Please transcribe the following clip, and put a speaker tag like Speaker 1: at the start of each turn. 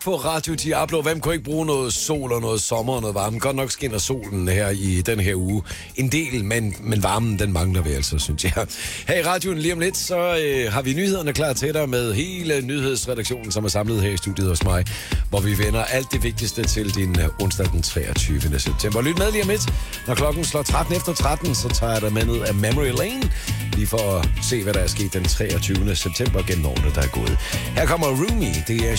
Speaker 1: På Radio Diablo, hvem kunne ikke bruge noget sol og noget sommer og noget varme? Godt nok skinner solen her i den her uge. En del, men varmen, den mangler vi altså, synes jeg. Her i radioen lige om lidt, så har vi nyhederne klar til dig med hele nyhedsredaktionen, som er samlet her i studiet hos mig, hvor vi vender alt det vigtigste til din onsdag den 23. september. Lyt med lige om lidt. Når klokken slår 13 efter 13, så tager jeg dig med ned af Memory Lane, lige for at se, hvad der er sket den 23. september gennem årene, der er gået. Her kommer Rumi, det er